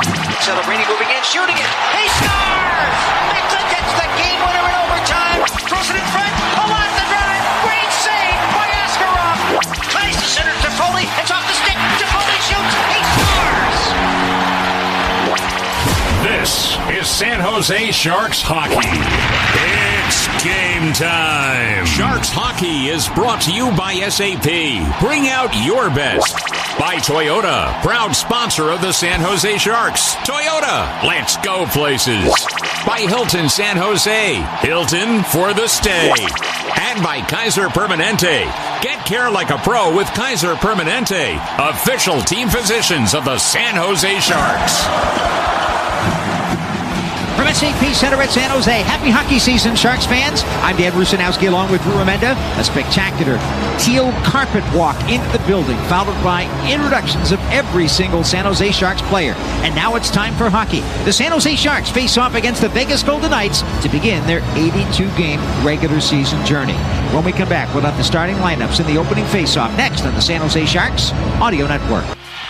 Celebrini moving in, shooting it. He scores! Mixon gets the game winner in overtime. Throws it in front. Pull out the drive. Great save by Askarov. Tries to center to Foley. It's off the stick. Foley shoots. He scores! This is San Jose Sharks hockey. It's game time. Sharks hockey is brought to you by SAP. Bring out your best. By Toyota, proud sponsor of the San Jose Sharks. Toyota, let's go places. By Hilton San Jose, Hilton for the stay. And by Kaiser Permanente. Get care like a pro with Kaiser Permanente, official team physicians of the San Jose Sharks. From SAP Center at San Jose, happy hockey season, Sharks fans. I'm Dan Rusanowski along with Drew Remenda. A spectacular teal carpet walk into the building, followed by introductions of every single San Jose Sharks player. And now it's time for hockey. The San Jose Sharks face off against the Vegas Golden Knights to begin their 82-game regular season journey. When we come back, we'll have the starting lineups in the opening face-off next on the San Jose Sharks Audio Network.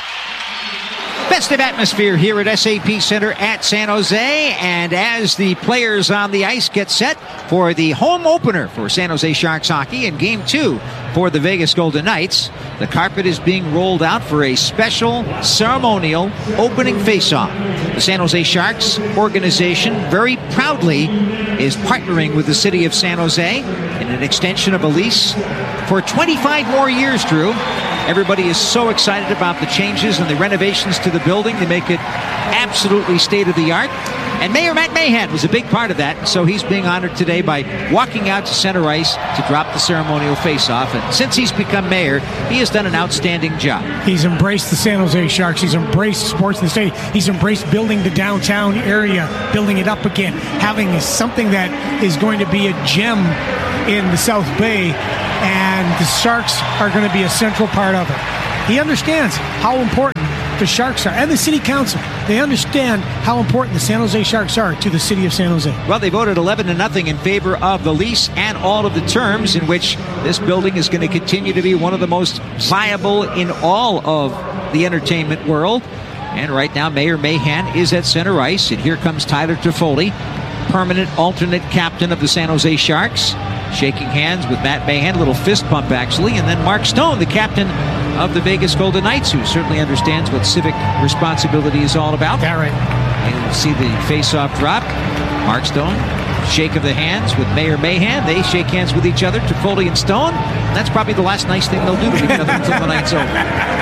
Festive atmosphere here at SAP Center at San Jose, and as the players on the ice get set for the home opener for San Jose Sharks hockey in Game 2 for the Vegas Golden Knights, the carpet is being rolled out for a special ceremonial opening face-off. The San Jose Sharks organization very proudly is partnering with the city of San Jose in an extension of a lease for 25 more years, Drew. Everybody is so excited about the changes and the renovations to the building to make it absolutely state-of-the-art. And Mayor Matt Mahan was a big part of that, so he's being honored today by walking out to center ice to drop the ceremonial face-off. And since he's become mayor, he has done an outstanding job. He's embraced the San Jose Sharks. He's embraced sports in the state. He's embraced building the downtown area, building it up again, having something that is going to be a gem in the South Bay, and the Sharks are going to be a central part of it. He understands how important the Sharks are, and the city council. They understand how important the San Jose Sharks are to the city of San Jose. Well, they voted 11-0 in favor of the lease and all of the terms in which this building is going to continue to be one of the most viable in all of the entertainment world. And right now, Mayor Mahan is at center ice, and here comes Tyler Toffoli, permanent alternate captain of the San Jose Sharks, shaking hands with Matt Mahan, a little fist bump actually, and then Mark Stone, the captain of the Vegas Golden Knights, who certainly understands what civic responsibility is all about. That right. And you'll see the face-off drop. Mark Stone, shake of the hands with Mayor Mahan. They shake hands with each other, Toffoli and Stone. And that's probably the last nice thing they'll do to each other until the night's over.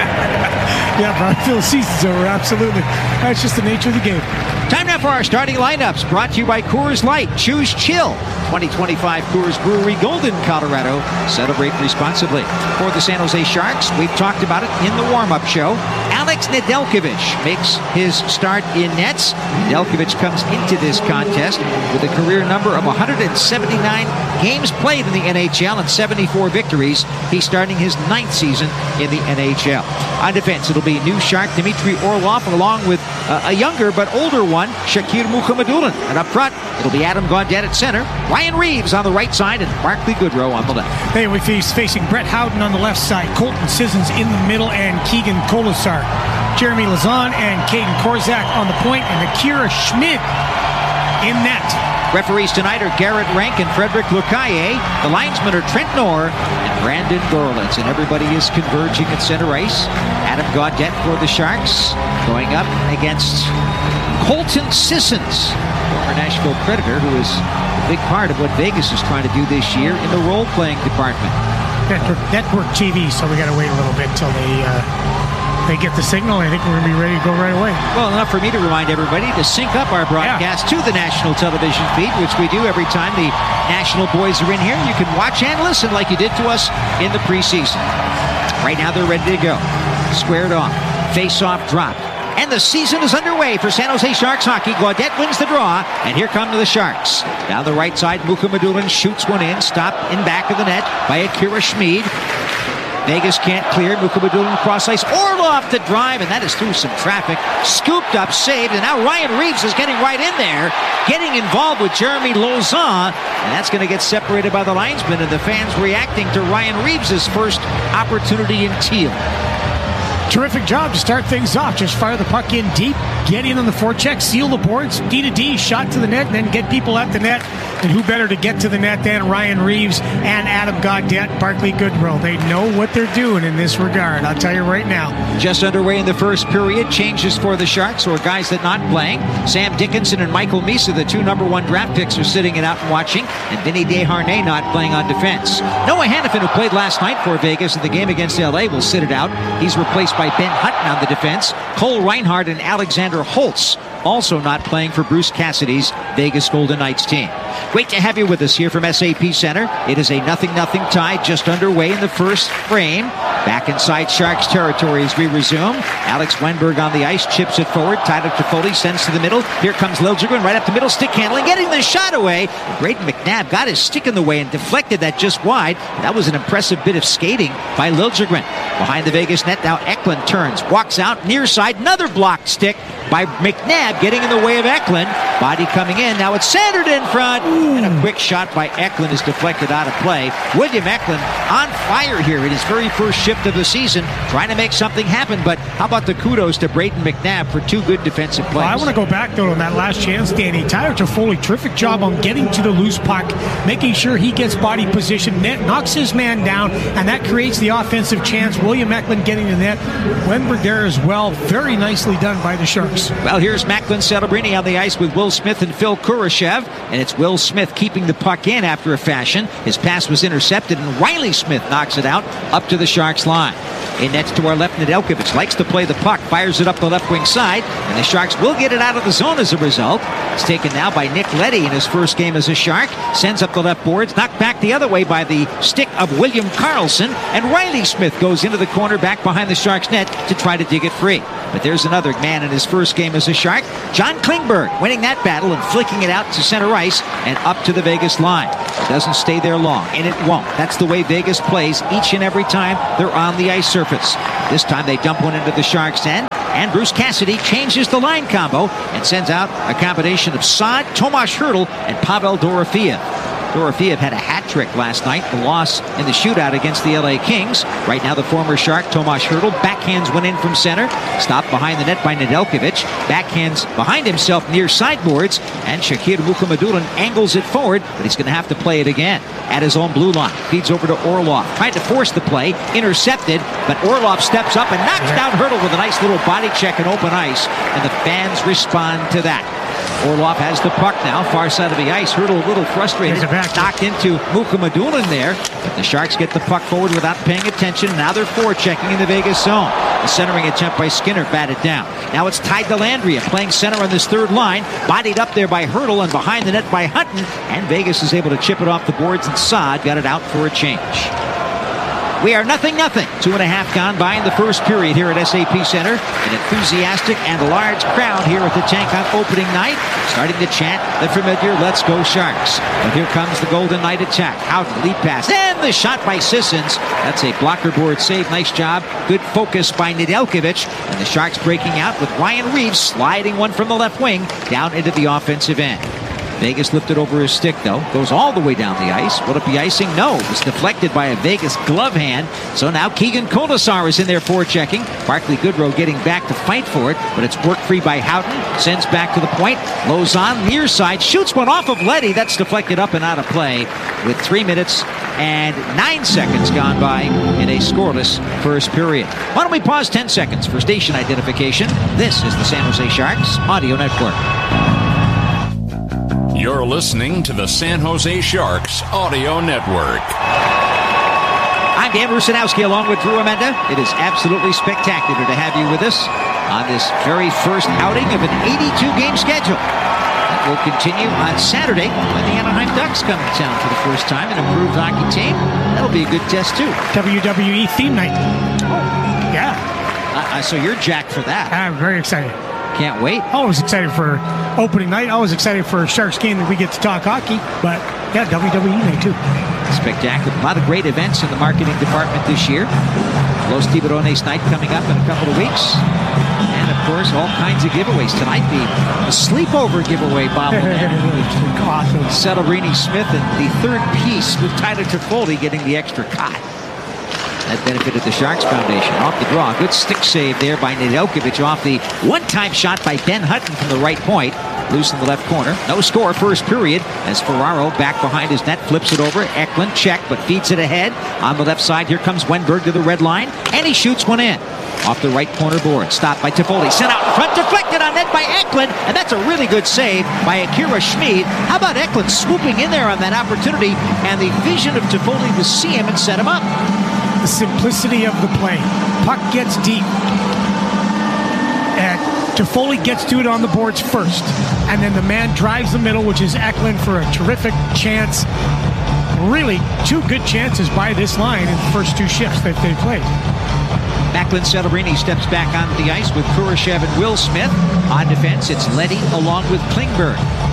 Yeah, but until the season's over, absolutely. That's just the nature of the game. Time now for our starting lineups, brought to you by Coors Light. Choose chill. 2025 Coors Brewery, Golden, Colorado. Celebrate responsibly. For the San Jose Sharks, we've talked about it in the warm-up show. Alex Nedeljkovic makes his start in nets. Nedeljkovic comes into this contest with a career number of 179 games played in the NHL and 74 victories. He's starting his 9th season in the NHL. On defense, it'll be new Shark Dmitry Orlov along with a younger but older one, Shakir Mukhamadullin. And up front, it'll be Adam Gaudette at center, Ryan Reeves on the right side, and Barclay Goodrow on the left. Hey, we're facing Brett Howden on the left side, Colton Sissons in the middle, and Keegan Colasar. Jeremy Lazan and Caden Korzak on the point, and Akira Schmid in net. Referees tonight are Garrett Rank and Frederick Lucaye. The linesmen are Trent Knorr and Brandon Gorlitz, and everybody is converging at center ice. Adam Gaudette for the Sharks going up against Colton Sissons, former Nashville Predator, who is a big part of what Vegas is trying to do this year in the role-playing department. Network TV, so we got to wait a little bit till they get the signal. I think we're going to be ready to go right away. Well, enough for me to remind everybody to sync up our broadcast to the national television feed, which we do every time the national boys are in here. You can watch and listen like you did to us in the preseason. Right now, they're ready to go. Squared off. Face-off dropped. And the season is underway for San Jose Sharks hockey. Gaudette wins the draw, and here come the Sharks. Down the right side, Mukhamadullin shoots one in, stopped in back of the net by Akira Schmid. Vegas can't clear. Mukhamadullin cross ice. Orlov to drive, and that is through some traffic. Scooped up, saved, and now Ryan Reeves is getting right in there, getting involved with Jeremy Lauzon, and that's going to get separated by the linesman, and the fans reacting to Ryan Reeves' first opportunity in teal. Terrific job to start things off. Just fire the puck in deep, get in on the forecheck, seal the boards, D-to-D, shot to the net, and then get people at the net. And who better to get to the net than Ryan Reeves and Adam Gaudette, Barclay Goodrow. They know what they're doing in this regard, I'll tell you right now. Just underway in the first period. Changes for the Sharks, or guys that not playing. Sam Dickinson and Michael Misa, the 2 number 1 draft picks, are sitting it out and watching. And Vinny Desharnais not playing on defense. Noah Hannafin, who played last night for Vegas in the game against LA, will sit it out. He's replaced by Ben Hutton on the defense. Cole Reinhardt and Alexander Holtz also not playing for Bruce Cassidy's Vegas Golden Knights team. Great to have you with us here from SAP Center. It is a 0-0 tie just underway in the first frame. Back inside Sharks territory as we resume. Alex Wenberg on the ice, chips it forward. Tyler Toffoli sends to the middle. Here comes Liljegren right up the middle, stick handling, getting the shot away. Braden McNabb got his stick in the way and deflected that just wide. That was an impressive bit of skating by Liljegren. Behind the Vegas net now, Eklund turns, walks out near side, another blocked stick by McNabb getting in the way of Eklund. Body coming in. Now it's centered in front. And a quick shot by Eklund is deflected out of play. William Eklund on fire here in his very first shift of the season, trying to make something happen. But how about the kudos to Braden McNabb for 2 good defensive plays? Well, I want to go back, though, on that last chance, Danny. Tyler Toffoli, terrific job on getting to the loose puck, making sure he gets body position, knocks his man down, and that creates the offensive chance. William Eklund getting the net. Wenberg there as well. Very nicely done by the Sharks. Well, here's Macklin Celebrini on the ice with Will Smith and Phil Kurashev, and it's Will Smith keeping the puck in after a fashion. His pass was intercepted, and Riley Smith knocks it out up to the Sharks line. In nets to our left, Nedeljkovic likes to play the puck, fires it up the left wing side, and the Sharks will get it out of the zone as a result. It's taken now by Nick Leddy in his first game as a Shark. Sends up the left boards, knocked back the other way by the stick of William Karlsson, and Riley Smith goes into the corner back behind the Sharks net to try to dig it free. But there's another man in his first game as a Shark, John Klingberg, winning that battle and flicking it out to center ice and up to the Vegas line. It doesn't stay there long, and it won't. That's the way Vegas plays each and every time they're on the ice surface. This time they dump one into the Sharks' end, and Bruce Cassidy changes the line combo and sends out a combination of Saad, Tomas Hertl, and Pavel Dorofeev. Dorofeev had a hat trick last night, the loss in the shootout against the LA Kings. Right now the former Shark, Tomas Hertl, backhands one in from center, stopped behind the net by Nedeljkovic, backhands behind himself near sideboards, and Shakir Mukhamadullin angles it forward, but he's going to have to play it again at his own blue line. Feeds over to Orlov, trying to force the play, intercepted, but Orlov steps up and knocks down Hertl with a nice little body check and open ice, and the fans respond to that. Orlov has the puck now, far side of the ice. Hertl a little frustrated, knocked into Mukhamadullin there, but the Sharks get the puck forward without paying attention. Now they're forechecking in the Vegas zone. The centering attempt by Skinner batted down. Now it's Ty Dellandrea playing center on this third line, bodied up there by Hertl and behind the net by Hutton, and Vegas is able to chip it off the boards, and Saad got it out for a change. We are 0-0. 2.5 gone by in the first period here at SAP Center. An enthusiastic and large crowd here at the tank on opening night, starting to chant the familiar "Let's go Sharks." But here comes the Golden Knight attack. Howden, lead pass, and the shot by Sissons. That's a blocker board save. Nice job. Good focus by Nedeljkovic. And the Sharks breaking out with Ryan Reeves sliding one from the left wing down into the offensive end. Vegas lifted over his stick, though. Goes all the way down the ice. Will it be icing? No. It was deflected by a Vegas glove hand. So now Keegan Colasar is in there forechecking. Barclay Goodrow getting back to fight for it, but it's work free by Houghton. Sends back to the point. Lozon, near side, shoots one off of Leddy. That's deflected up and out of play with 3 minutes and 9 seconds gone by in a scoreless first period. Why don't we pause 10 seconds for station identification? This is the San Jose Sharks Audio Network. You're listening to the San Jose Sharks Audio Network. I'm Dan Rusanowski along with Drew Amenda. It is absolutely spectacular to have you with us on this very first outing of an 82-game schedule. That will continue on Saturday when the Anaheim Ducks come to town for the first time, an improved hockey team. That'll be a good test, too. WWE theme night. Oh. Yeah. So you're jacked for that. I'm very excited. Can't wait. Always excited for opening night. Always excited for a Sharks game that we get to talk hockey. But, yeah, WWE night, too. Spectacular. A lot of great events in the marketing department this year. Los Tiburones night coming up in a couple of weeks. And, of course, all kinds of giveaways. Tonight, the sleepover giveaway bobblehead. Awesome. Celebrini Smith and the third piece with Tyler Toffoli getting the extra cot. That benefited the Sharks Foundation. Off the draw. Good stick save there by Nedeljkovic off the one-time shot by Ben Hutton from the right point. Loose in the left corner. No score first period as Ferraro back behind his net flips it over. Eklund check but feeds it ahead. On the left side here comes Wenberg to the red line and he shoots one in. Off the right corner board. Stopped by Toffoli. Sent out in front. Deflected on net by Eklund. And that's a really good save by Akira Schmid. How about Eklund swooping in there on that opportunity and the vision of Toffoli to see him and set him up. The simplicity of the play. Puck gets deep. And Toffoli gets to it on the boards first. And then the man drives the middle, which is Eklund, for a terrific chance. Really, two good chances by this line in the first two shifts that they played. Macklin Celebrini steps back onto the ice with Kurashev and Will Smith. On defense, it's Leddy along with Klingberg.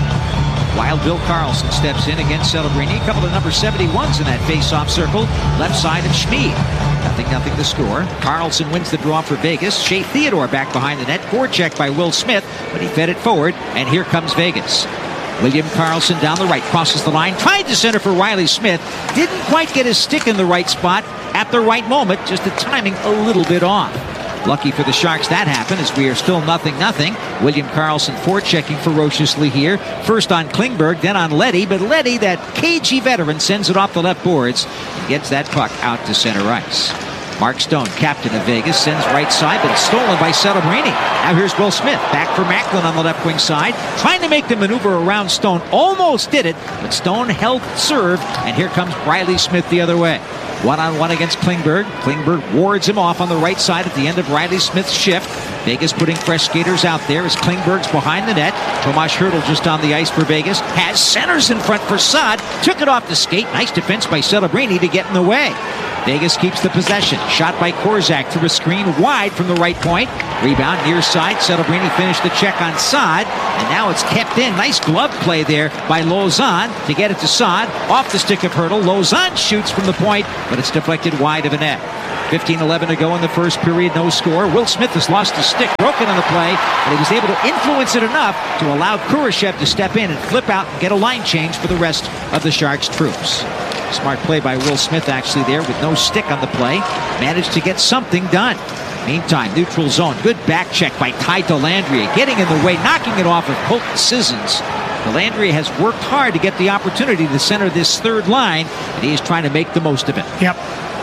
While Bill Carlson steps in against Celebrini. A couple of number 71s in that face-off circle. Left side of Schmid. Nothing the score. Carlson wins the draw for Vegas. Shea Theodore back behind the net. Forecheck by Will Smith, but he fed it forward, and here comes Vegas. William Carlson down the right, crosses the line, tried to center for Riley Smith. Didn't quite get his stick in the right spot at the right moment, just the timing a little bit off. Lucky for the Sharks that happened as we are still 0-0. William Carlson forechecking ferociously here. First on Klingberg, then on Leddy, but Leddy, that cagey veteran, sends it off the left boards and gets that puck out to center ice. Mark Stone, captain of Vegas, sends right side, but it's stolen by Celebrini. Now here's Will Smith, back for Macklin on the left wing side, trying to make the maneuver around Stone. Almost did it, but Stone held serve, and here comes Riley Smith the other way. One-on-one against Klingberg. Klingberg wards him off on the right side at the end of Riley Smith's shift. Vegas putting fresh skaters out there as Klingberg's behind the net. Tomas Hertl just on the ice for Vegas. Has centers in front for Saad. Took it off the skate. Nice defense by Celebrini to get in the way. Vegas keeps the possession. Shot by Korczak through a screen wide from the right point. Rebound near side. Celebrini finished the check on Saad. And now it's kept in. Nice glove play there by Lauzon to get it to Saad. Off the stick of Hertl. Lauzon shoots from the point, but it's deflected wide of a net. 15-11 to go in the first period. No score. Will Smith has lost his stick. Broken on the play, but he was able to influence it enough to allow Kurashev to step in and flip out and get a line change for the rest of the Sharks troops. Smart play by Will Smith actually there with no stick on the play. Managed to get something done. Meantime, neutral zone. Good back check by Ty Dellandrea. Getting in the way, knocking it off of Colton Sissons. Dellandrea has worked hard to get the opportunity to center this third line, and he is trying to make the most of it. Yep.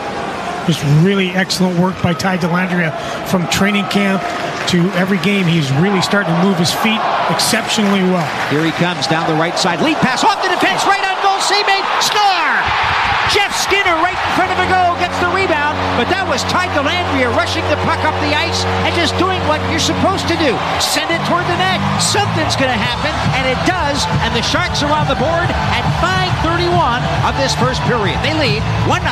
Just really excellent work by Ty Dellandrea from training camp to every game. He's really starting to move his feet exceptionally well. Here he comes down the right side. Lead pass off the defense. Right on goal. Save made. Score! Jeff Skinner right in front of the goal gets the rebound, but that was Ty Dellandrea rushing the puck up the ice and just doing what you're supposed to do. Send it toward the net. Something's going to happen, and it does, and the Sharks are on the board at 5:31 of this first period. They lead 1-0.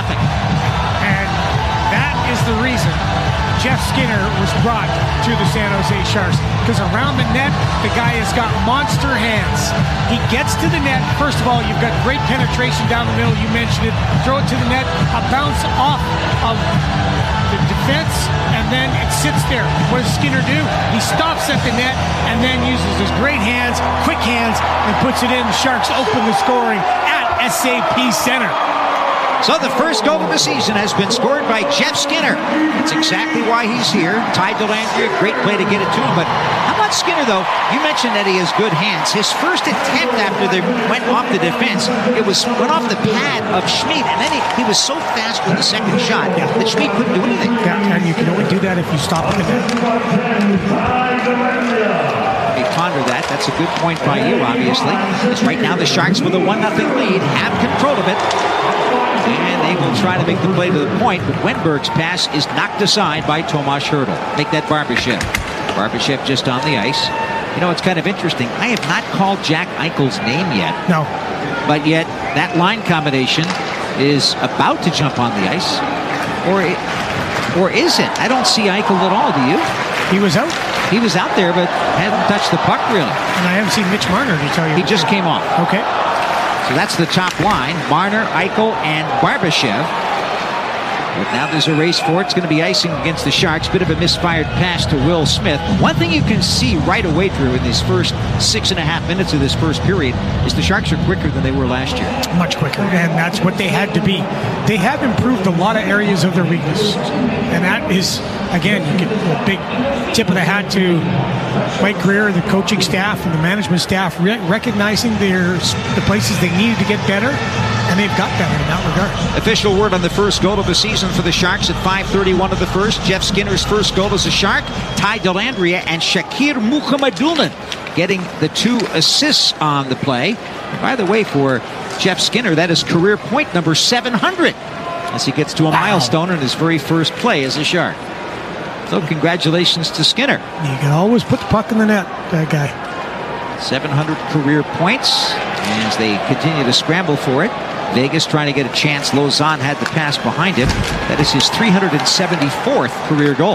And that is the reason Jeff Skinner was brought to the San Jose Sharks, because around the net, the guy has got monster hands. He gets to the net. First of all, you've got great penetration down the middle. You mentioned it. Throw it to the net. A bounce off of the defense, and then it sits there. What does Skinner do? He stops at the net and then uses his great hands, quick hands, and puts it in. The Sharks open the scoring at SAP Center. So the first goal of the season has been scored by Jeff Skinner. That's exactly why he's here. Ty Dellandrea, great play to get it to him. But how about Skinner, though? You mentioned that he has good hands. His first attempt after they went off the defense, went off the pad of Schmid, and then he was so fast with the second shot that Schmid couldn't do anything. Yeah, and you can only do that if you stop at the net. You ponder that. That's a good point by you, obviously. Because right now the Sharks with a 1-0 lead have control of it. And they will try to make the play to the point, but Wenberg's pass is knocked aside by Tomas Hertl. Make that Barbashev. Barbashev just on the ice. You know, it's kind of interesting. I have not called Jack Eichel's name yet. No. But yet, that line combination is about to jump on the ice. Or is it? I don't see Eichel at all, do you? He was out. He was out there, but hadn't touched the puck, really. And I haven't seen Mitch Marner, to tell you. He just came off. Okay. So that's the top line. Marner, Eichel, and Barbashev. But now there's a race for it. It's going to be icing against the Sharks. Bit of a misfired pass to Will Smith. One thing you can see right away, Drew, in these first 6.5 minutes of this first period is the Sharks are quicker than they were last year. Much quicker, and that's what they had to be. They have improved a lot of areas of their weakness, and that is, again, you get a big tip of the hat to Mike Greer, the coaching staff, and the management staff recognizing the places they needed to get better, and they've got better in that regard. Official word on the first goal of the season for the Sharks at 5:31 of the first. Jeff Skinner's first goal as a Shark. Ty Dellandrea and Shakir Mukhamadullin getting the 2 assists on the play. By the way, for Jeff Skinner, that is career point number 700 as he gets to a milestone in his very first play as a Shark. So congratulations to Skinner. You can always put the puck in the net, that guy. 700 career points as they continue to scramble for it. Vegas trying to get a chance. Lauzon had the pass behind him. That is his 374th career goal.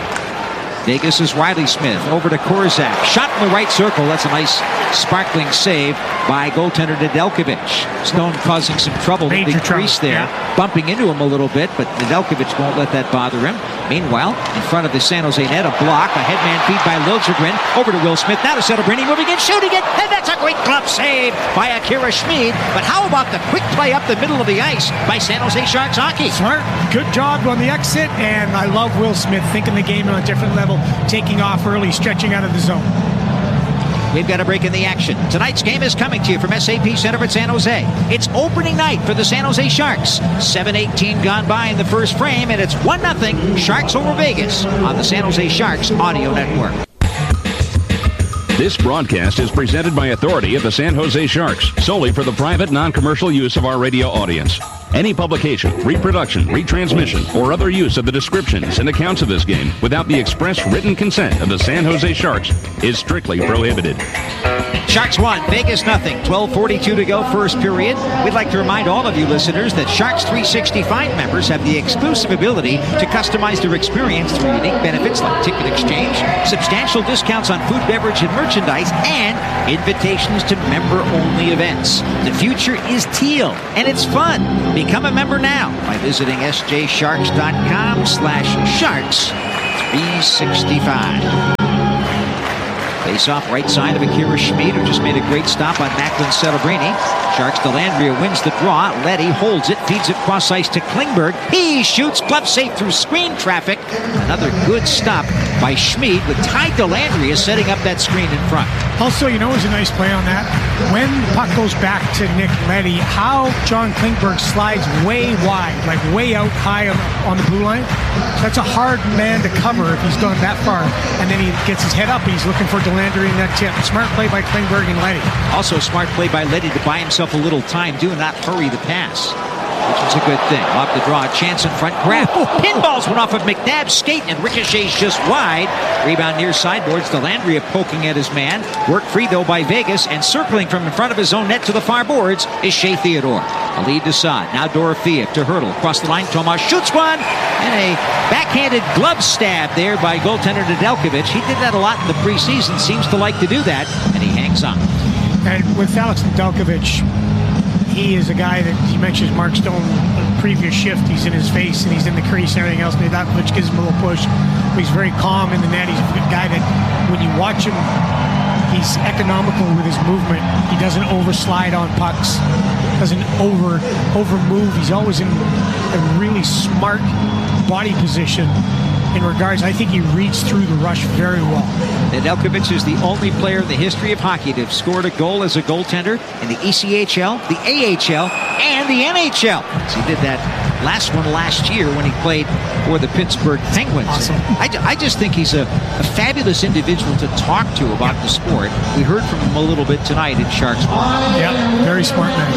Vegas is Riley Smith over to Korzak. Shot in the right circle. That's a nice sparkling save by goaltender Nedeljkovic. Stone causing some trouble in the crease there. Yeah. Bumping into him a little bit, but Nedeljkovic won't let that bother him. Meanwhile, in front of the San Jose net, a block. A headman feed by Liljegren. Over to Will Smith. Now to Celebrini, moving in, shooting it. And that's a great glove save by Akira Schmid. But how about the quick play up the middle of the ice by San Jose Sharks hockey? Smart. Good job on the exit. And I love Will Smith thinking the game on a different level. Taking off early, stretching out of the zone. We've got a break in the action. Tonight's game is coming to you from SAP Center at San Jose. It's opening night for the San Jose Sharks. 7:18 gone by in the first frame, and it's 1-0 Sharks over Vegas on the San Jose Sharks audio network. This broadcast is presented by authority of the San Jose Sharks, solely for the private, non-commercial use of our radio audience. Any publication, reproduction, retransmission, or other use of the descriptions and accounts of this game without the express written consent of the San Jose Sharks is strictly prohibited. Sharks 1, Vegas nothing. 12:42 to go, first period. We'd like to remind all of you listeners that Sharks 365 members have the exclusive ability to customize their experience through unique benefits like ticket exchange, substantial discounts on food, beverage, and merchandise, and invitations to member-only events. The future is teal, and it's fun. Become a member now by visiting sjsharks.com/sharks 365. Face off right side of Akira Schmid, who just made a great stop on Macklin Celebrini. Sharks Dellandrea wins the draw. Letty holds it, feeds it cross ice to Klingberg. He shoots, glove safe through screen traffic. Another good stop by Schmid with Ty Dellandrea setting up that screen in front. Also, you know, it was a nice play on that. When the puck goes back to Nick Letty, how John Klingberg slides way wide, like way out high on the blue line. That's a hard man to cover if he's gone that far. And then he gets his head up and he's looking for Dellandrea in that tip. Smart play by Klingberg and Letty. Also smart play by Letty to buy himself a little time. Do not hurry the pass, which is a good thing. Off the draw, chance in front, grab. Pinballs went off of McNabb's skate and ricochets just wide. Rebound near sideboards. Dellandrea poking at his man. Work free though by Vegas, and circling from in front of his own net to the far boards is Shea Theodore. A lead to Saad. Now Dorofeev to Hurdle. Across the line, Tomas shoots one, and a backhanded glove stab there by goaltender Nedeljkovic. He did that a lot in the preseason. Seems to like to do that, and he hangs on. And with Alex Nedeljkovic, he is a guy that he mentions Mark Stone the previous shift. He's in his face and he's in the crease and everything else. Nedeljkovic gives him a little push. But he's very calm in the net. He's a good guy that when you watch him, he's economical with his movement. He doesn't overslide on pucks, doesn't over move. He's always in a really smart body position. In regards, I think he reads through the rush very well. Nedeljkovic is the only player in the history of hockey to have scored a goal as a goaltender in the ECHL, the AHL, and the NHL. So he did that last one last year when he played for the Pittsburgh Penguins. Awesome. I just think he's a fabulous individual to talk to about the sport. We heard from him a little bit tonight in Sharks One. Yeah, very smart man.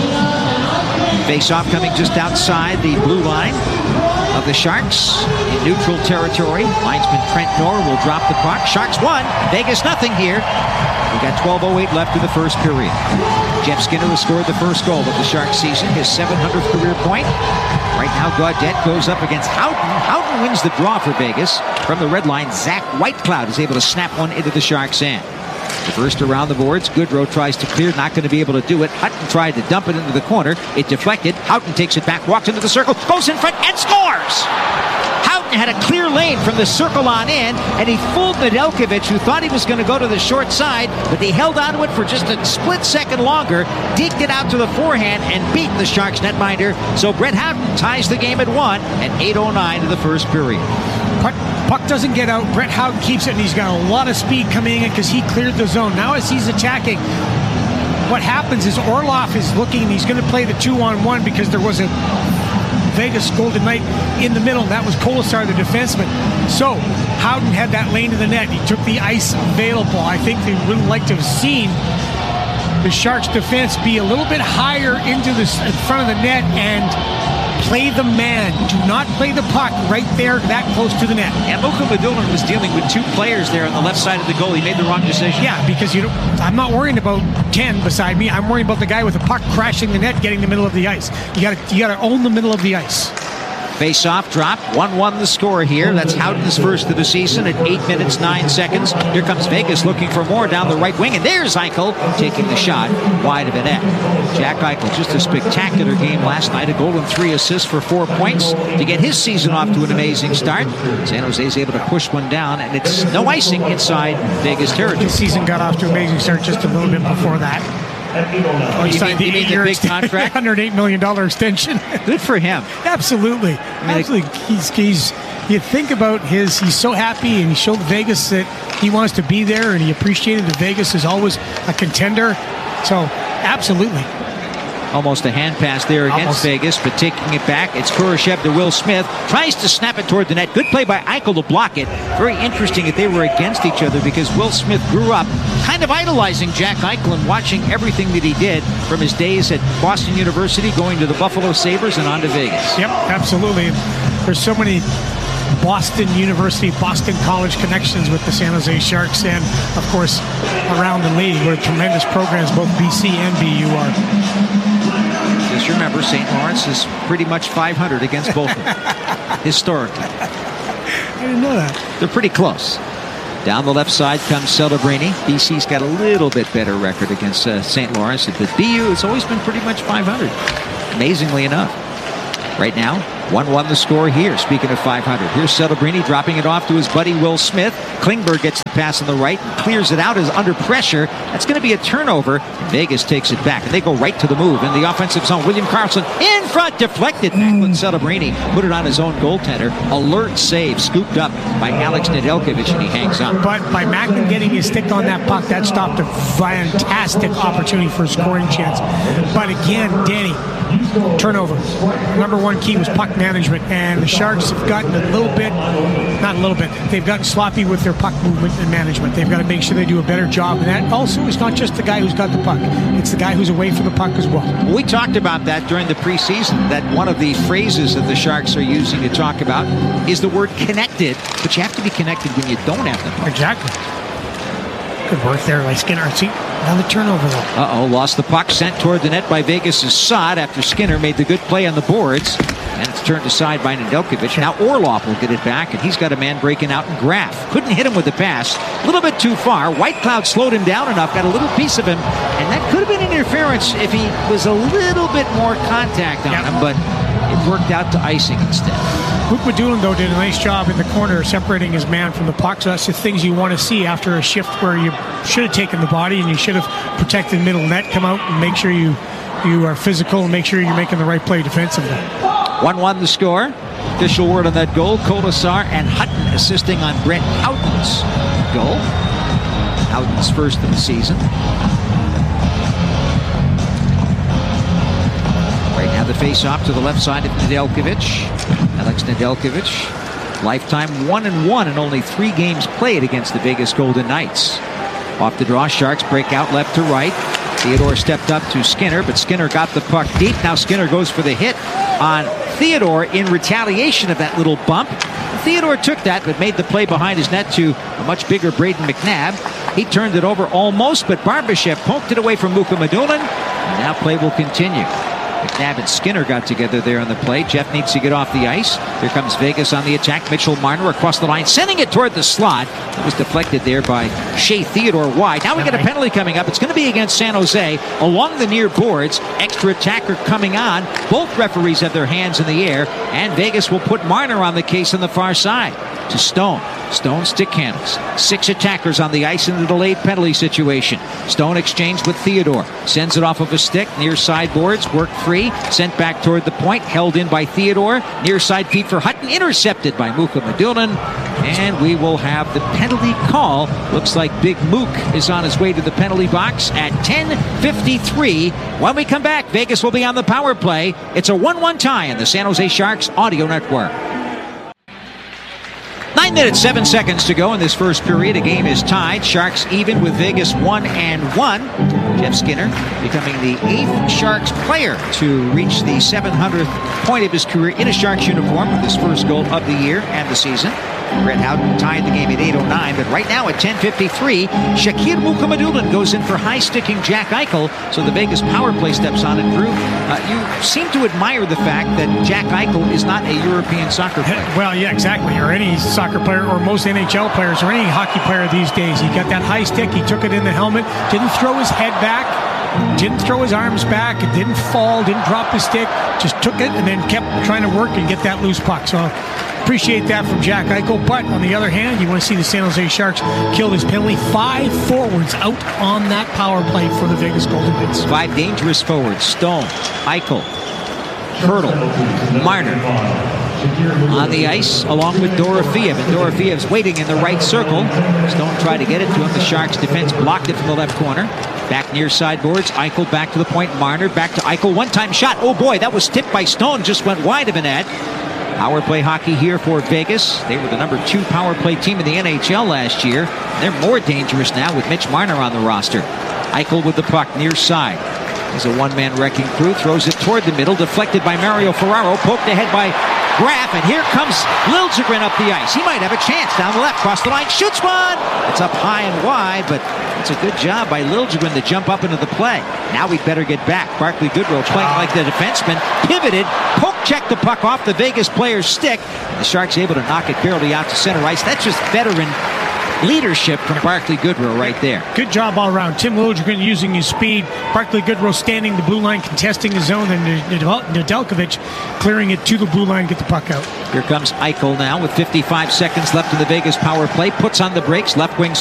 Face-off coming just outside the blue line of the Sharks in neutral territory. Linesman Trent Knorr will drop the puck. Sharks 1, Vegas nothing here. We got 12:08 left in the first period. Jeff Skinner has scored the first goal of the Sharks season, his 700th career point. Right now, Gaudette goes up against Houghton. Houghton wins the draw for Vegas. From the red line, Zach Whitecloud is able to snap one into the Sharks' end. Reversed around the boards. Goodrow tries to clear, not going to be able to do it. Hutton tried to dump it into the corner. It deflected. Houghton takes it back, walks into the circle, goes in front, and scores! Houghton had a clear lane from the circle on in, and he fooled Nedeljkovic, who thought he was going to go to the short side, but he held onto it for just a split second longer, deked it out to the forehand, and beat the Sharks netminder. So Brett Houghton ties the game at 1 at 8:09 of the first period. Puck doesn't get out. Brett Houghton keeps it, and he's got a lot of speed coming in because he cleared the zone. Now as he's attacking, what happens is Orlov is looking, and he's going to play the 2-on-1 because there was a Vegas Golden Knight in the middle. That was Kolasar, the defenseman. So Houghton had that lane to the net. He took the ice available. I think they would like to have seen the Sharks defense be a little bit higher into the in front of the net and play the man. Do not play the puck right there that close to the net. And Mukhamadullin was dealing with 2 players there on the left side of the goal. He made the wrong decision. Yeah, because I'm not worrying about 10 beside me. I'm worrying about the guy with the puck crashing the net, getting the middle of the ice. You got to own the middle of the ice. Face-off drop, 1-1 the score here. That's Houghton's first of the season at 8 minutes, 9 seconds. Here comes Vegas looking for more down the right wing, and there's Eichel taking the shot wide of the net. Jack Eichel, just a spectacular game last night. A goal and 3 assists for 4 points to get his season off to an amazing start. San Jose's able to push one down, and it's no icing inside Vegas territory. His season got off to an amazing start just a little bit before that. He signed the big contract? $108 million extension. Good for him. Absolutely. Absolutely. You think about he's so happy, and he showed Vegas that he wants to be there, and he appreciated that Vegas is always a contender. So, absolutely. Almost a hand pass there against Vegas, but taking it back, it's Kurashev to Will Smith. Tries to snap it toward the net. Good play by Eichel to block it. Very interesting that they were against each other because Will Smith grew up kind of idolizing Jack Eichel and watching everything that he did from his days at Boston University, going to the Buffalo Sabres and on to Vegas. Yep, absolutely. There's so many Boston University, Boston College connections with the San Jose Sharks, and of course around the league where tremendous programs both BC and BU are. Just remember, St. Lawrence is pretty much 500 against both of them, historically. I didn't know that. They're pretty close. Down the left side comes Celebrini. BC's got a little bit better record against St. Lawrence, but BU has always been pretty much 500, amazingly enough. Right now, 1-1 the score here. Speaking of 500, here's Celebrini dropping it off to his buddy Will Smith. Klingberg gets the pass on the right and clears it out as under pressure. That's going to be a turnover. Vegas takes it back, and they go right to the move in the offensive zone. William Karlsson in front, deflected. Macklin Celebrini put it on his own goaltender. Alert save, scooped up by Alex Nedeljkovic, and he hangs on. But by Macklin getting his stick on that puck, that stopped a fantastic opportunity for a scoring chance. But again, Danny, turnover. Number one key was puck management, and the Sharks have gotten they've gotten sloppy with their puck movement and management. They've got to make sure they do a better job, and that also is not just the guy who's got the puck, it's the guy who's away from the puck as well. We talked about that during the preseason, that one of the phrases that the Sharks are using to talk about is the word connected, but you have to be connected when you don't have the puck. Exactly. Good work there by Skinner. See, another turnover though. Uh-oh, lost the puck, sent toward the net by Vegas' Saad after Skinner made the good play on the boards. And it's turned aside by Nedeljkovic. Now Orlov will get it back, and he's got a man breaking out in Graf. Couldn't hit him with the pass. A little bit too far. Whitecloud slowed him down enough, got a little piece of him, and that could have been interference if he was a little bit more contact on him, but it worked out to icing instead. Mukhamadullin, though, did a nice job in the corner separating his man from the puck, so that's the things you want to see after a shift where you should have taken the body and you should have protected middle net. Come out and make sure you are physical and make sure you're making the right play defensively. 1-1 the score. Official word on that goal. Kolasar and Hutton assisting on Brett Houghton's goal. Houghton's first of the season. Right now the face-off to the left side of Nedeljkovic. Alex Nedeljkovic, lifetime 1-1 in only 3 games played against the Vegas Golden Knights. Off the draw, Sharks break out left to right. Theodore stepped up to Skinner, but Skinner got the puck deep. Now Skinner goes for the hit on Theodore in retaliation of that little bump. Theodore took that, but made the play behind his net to a much bigger Braden McNabb. He turned it over almost, but Barbashev poked it away from Mukhamadullin. And now play will continue. McNabb and Skinner got together there on the play. Jeff needs to get off the ice. Here comes Vegas on the attack. Mitchell Marner across the line, sending it toward the slot. It was deflected there by Shea Theodore wide. Now we get a penalty coming up. It's going to be against San Jose along the near boards. Extra attacker coming on. Both referees have their hands in the air, and Vegas will put Marner on the case on the far side to Stone. Stone stick handles. 6 attackers on the ice in the delayed penalty situation. Stone exchanged with Theodore. Sends it off of a stick. Near side boards. Worked free. Sent back toward the point. Held in by Theodore. Near side feed for Hutton. Intercepted by Muka Madulin. And we will have the penalty call. Looks like Big Mook is on his way to the penalty box at 10:53. When we come back, Vegas will be on the power play. It's a 1-1 tie in the San Jose Sharks Audio Network. 9 minutes, 7 seconds to go in this first period. The game is tied. Sharks even with Vegas 1-1. Jeff Skinner becoming the 8th Sharks player to reach the 700th point of his career in a Sharks uniform with his first goal of the year and the season. Brett Howden tied the game at 8:09, but right now at 10:53, Shakir Mukhamadullin goes in for high-sticking Jack Eichel, so the Vegas power play steps on. And Drew, you seem to admire the fact that Jack Eichel is not a European soccer player. Well, yeah, exactly. Or any soccer player, or most NHL players, or any hockey player these days. He got that high stick, he took it in the helmet, didn't throw his head back, didn't throw his arms back, it didn't fall, didn't drop the stick, just took it and then kept trying to work and get that loose puck. So appreciate that from Jack Eichel. But on the other hand, you want to see the San Jose Sharks kill this penalty. 5 forwards out on that power play for the Vegas Golden Knights. 5 dangerous forwards. Stone, Eichel, Hurdle, Marner on the ice along with Dorofeev. And Dorofiev's waiting in the right circle. Stone tried to get it to him. The Sharks defense blocked it from the left corner. Back near sideboards. Eichel back to the point. Marner back to Eichel. One-time shot. Oh boy, that was tipped by Stone. Just went wide of a net. Power play hockey here for Vegas. They were the number 2 power play team in the NHL last year. They're more dangerous now with Mitch Marner on the roster. Eichel with the puck near side. He's a one-man wrecking crew. Throws it toward the middle. Deflected by Mario Ferraro. Poked ahead by Graf. And here comes Liljegren up the ice. He might have a chance down the left. Cross the line. Shoots one. It's up high and wide, but it's a good job by Liljegren to jump up into the play. Now we'd better get back. Barclay Goodrow playing like the defenseman. Pivoted. Checked the puck off the Vegas player's stick. The Sharks able to knock it barely out to center ice. That's just veteran leadership from Barclay Goodrow right there. Good job all around. Tim Liljegren using his speed. Barclay Goodrow standing the blue line, contesting his zone, and Nedeljkovic clearing it to the blue line, get the puck out. Here comes Eichel now with 55 seconds left in the Vegas power play. Puts on the brakes. Left wing